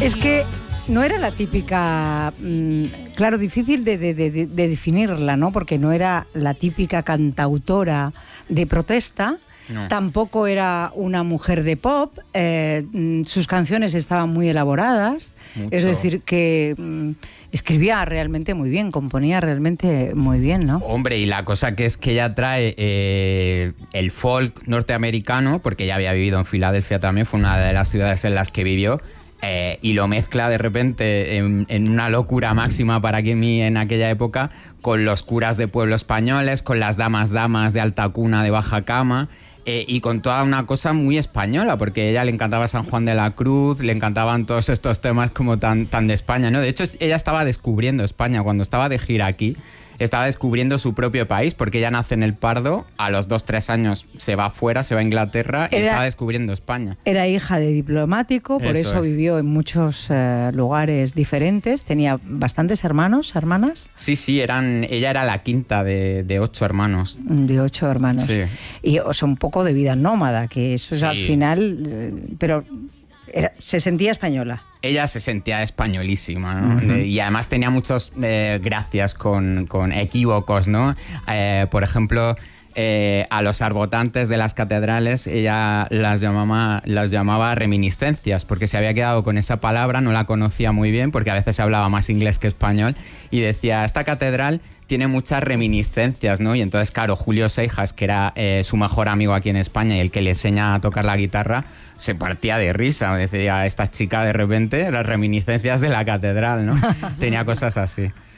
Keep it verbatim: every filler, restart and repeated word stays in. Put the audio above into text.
Es que no era la típica, mmm, claro, difícil de, de, de, de definirla, ¿no? Porque no era la típica cantautora de protesta. No. Tampoco era una mujer de pop, eh, sus canciones estaban muy elaboradas, Mucho. Es decir, que mm, escribía realmente muy bien, componía realmente muy bien, ¿no? Hombre, y la cosa que es que ella trae eh, el folk norteamericano, porque ella había vivido en Filadelfia también, fue una de las ciudades en las que vivió, eh, y lo mezcla de repente en, en una locura máxima para que mí en aquella época, con los curas de pueblo españoles, con las damas damas de alta cuna de baja cama, Eh, y con toda una cosa muy española, porque a ella le encantaba San Juan de la Cruz, le encantaban todos estos temas como tan, tan de España, ¿no? De hecho, ella estaba descubriendo España cuando estaba de gira aquí. Estaba descubriendo su propio país, porque ella nace en El Pardo, a los dos, tres años se va fuera, se va a Inglaterra y era, estaba descubriendo España. Era hija de diplomático, por eso, eso vivió en muchos eh, lugares diferentes. Tenía bastantes hermanos, hermanas. Sí, sí, eran, ella era la quinta de, de ocho hermanos. De ocho hermanos. Sí. Y, o sea, un poco de vida nómada, que eso es sí. al final... Eh, pero era, se sentía española. Ella se sentía españolísima, ¿no? Uh-huh. Y además tenía muchas eh, gracias con, con equívocos, ¿no? Eh, por ejemplo, eh, a los arbotantes de las catedrales ella las llamaba, las llamaba reminiscencias, porque se había quedado con esa palabra, no la conocía muy bien, porque a veces se hablaba más inglés que español, y decía, esta catedral tiene muchas reminiscencias, ¿no? Y entonces, claro, Julio Seijas, que era eh, su mejor amigo aquí en España y el que le enseña a tocar la guitarra, se partía de risa. Decía, esta chica de repente, las reminiscencias de la catedral, ¿no? Tenía cosas así.